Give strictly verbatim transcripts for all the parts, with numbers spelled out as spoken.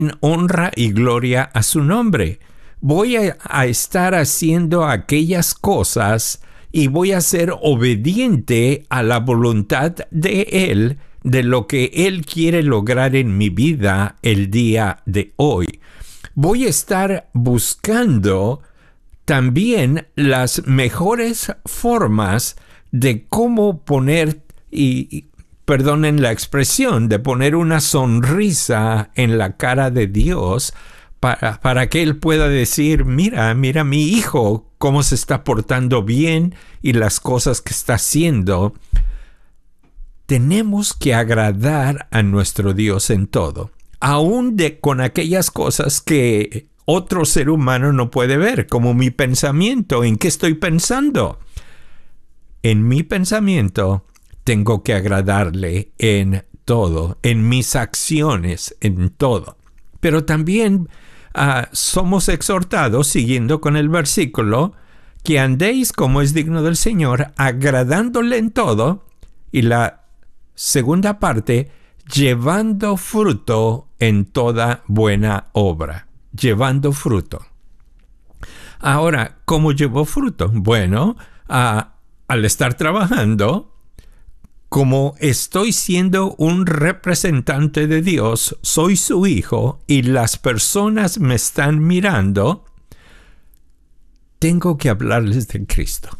honra y gloria a su nombre. Voy a, a estar haciendo aquellas cosas y voy a ser obediente a la voluntad de Él, de lo que Él quiere lograr en mi vida el día de hoy. Voy a estar buscando también las mejores formas de cómo poner, y perdonen la expresión, de poner una sonrisa en la cara de Dios para, para que Él pueda decir, mira, mira mi hijo, cómo se está portando bien y las cosas que está haciendo. Tenemos que agradar a nuestro Dios en todo, aún de, con aquellas cosas que otro ser humano no puede ver, como mi pensamiento. ¿En qué estoy pensando? En mi pensamiento tengo que agradarle en todo, en mis acciones, en todo. Pero también uh, somos exhortados, siguiendo con el versículo, que andéis como es digno del Señor, agradándole en todo, y la segunda parte, llevando fruto en toda buena obra. Llevando fruto. Ahora, ¿cómo llevo fruto? Bueno, uh, al estar trabajando, como estoy siendo un representante de Dios, soy su hijo y las personas me están mirando, tengo que hablarles de Cristo.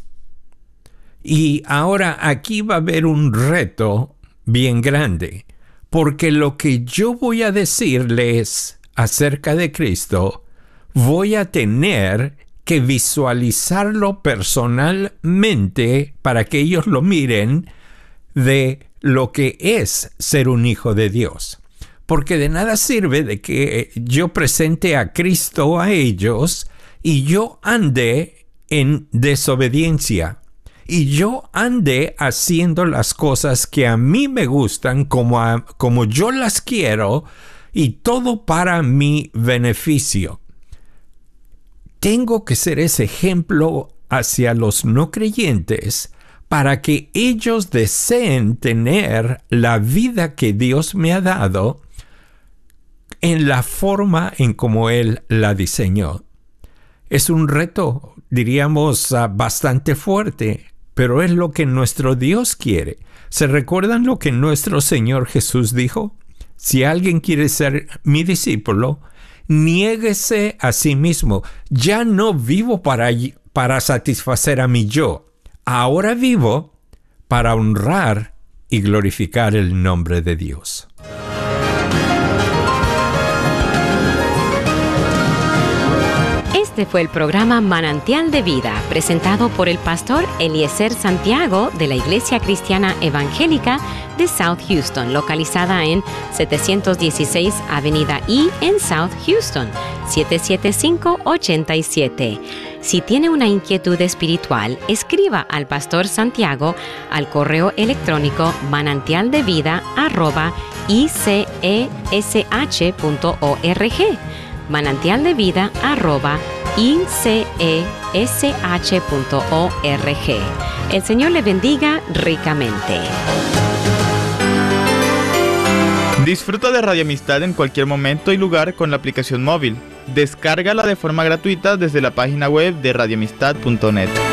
Y ahora aquí va a haber un reto bien grande, porque lo que yo voy a decirles acerca de Cristo, voy a tener que visualizarlo personalmente para que ellos lo miren de lo que es ser un hijo de Dios. Porque de nada sirve de que yo presente a Cristo a ellos y yo ande en desobediencia y yo ande haciendo las cosas que a mí me gustan como, a, como yo las quiero, y todo para mi beneficio. Tengo que ser ese ejemplo hacia los no creyentes para que ellos deseen tener la vida que Dios me ha dado en la forma en como Él la diseñó. Es un reto, diríamos, uh, bastante fuerte, pero es lo que nuestro Dios quiere. ¿Se recuerdan lo que nuestro Señor Jesús dijo? Si alguien quiere ser mi discípulo, niéguese a sí mismo. Ya no vivo para, para satisfacer a mi yo. Ahora vivo para honrar y glorificar el nombre de Dios. Este fue el programa Manantial de Vida, presentado por el pastor Eliezer Santiago de la Iglesia Cristiana Evangélica de South Houston, localizada en setecientos dieciséis Avenida E en South Houston, siete siete cinco ocho siete. Si tiene una inquietud espiritual, escriba al pastor Santiago al correo electrónico manantialdevida arroba i c e s h punto org. manantialdevida arroba i c e s h punto org. El Señor le bendiga ricamente. Disfruta de Radio Amistad en cualquier momento y lugar con la aplicación móvil. Descárgala de forma gratuita desde la página web de radio amistad punto net.